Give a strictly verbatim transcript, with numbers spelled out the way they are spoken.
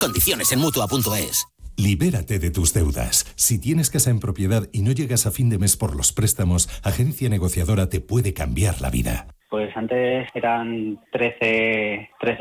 Condiciones en Mutua punto es. Libérate de tus deudas. Si tienes casa en propiedad y no llegas a fin de mes por los préstamos, Agencia Negociadora te puede cambiar la vida. Pues antes eran trece, trece